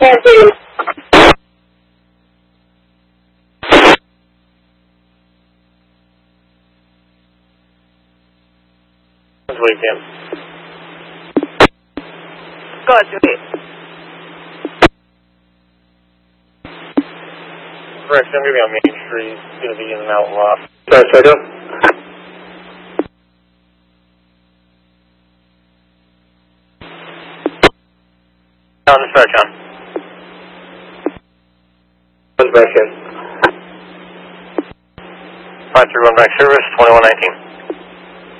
Weekend. Go ahead, Julie. Correct, I'm going to be on Main Street. It's going to be in and out a lot. Sorry, Sergio? On the start, John. One's back in. 531 back service, 2119.